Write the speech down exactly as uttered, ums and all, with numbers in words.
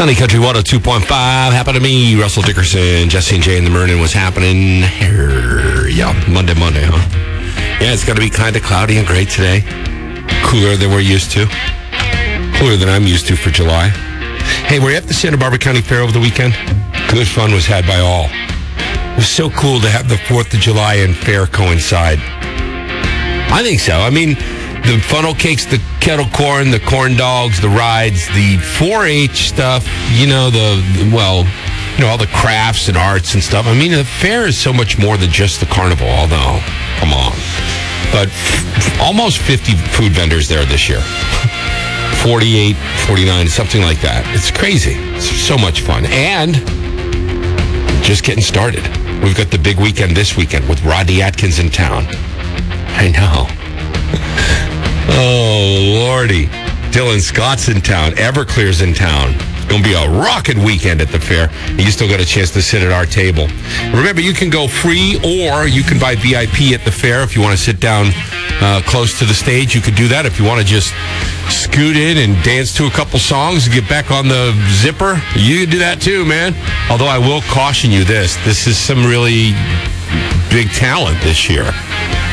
Sunny Country one oh two point five. Happened to me. Russell Dickerson, Jesse and Jay in the Mernon. Was happening here. Yeah, Monday, Monday, huh? Yeah, it's going to be kind of cloudy and gray today. Cooler than we're used to. Cooler than I'm used to for July. Hey, were you at the Santa Barbara County Fair over the weekend? Good fun was had by all. It was so cool to have the fourth of July and fair coincide. I think so. I mean, the funnel cakes, the kettle corn, the corn dogs, the rides, the four H stuff, you know, the, well, you know, all the crafts and arts and stuff. I mean, the fair is so much more than just the carnival, although, come on. But f- almost fifty food vendors there this year. forty-eight, forty-nine, something like that. It's crazy. It's so much fun. And just getting started. We've got the big weekend this weekend with Rodney Atkins in town. I know. Oh, Lordy. Dylan Scott's in town. Everclear's in town. It's going to be a rocking weekend at the fair. And you still got a chance to sit at our table. Remember, you can go free or you can buy V I P at the fair. If you want to sit down uh, close to the stage, you could do that. If you want to just scoot in and dance to a couple songs and get back on the zipper, you can do that too, man. Although I will caution you this. This is some really big talent this year.